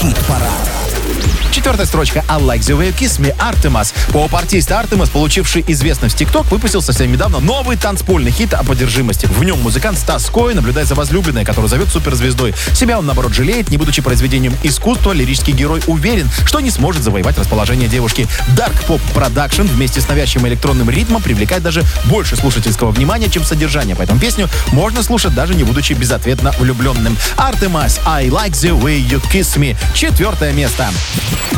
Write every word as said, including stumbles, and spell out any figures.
Хит-парад. Четвертая строчка «I Like the Way You Kiss Me» Artemas. Поп-артист Artemas, получивший известность в ТикТок, выпустил совсем недавно новый танцпольный хит о поддержимости. В нем музыкант Стас Кой наблюдает за возлюбленной, которую зовет суперзвездой. Себя он, наоборот, жалеет. Не будучи произведением искусства, лирический герой уверен, что не сможет завоевать расположение девушки. Dark Pop Production вместе с навязчивым электронным ритмом привлекает даже больше слушательского внимания, чем содержание. Поэтому песню можно слушать, даже не будучи безответно влюбленным. Artemas «I Like the Way You Kiss Me». Четвертое место.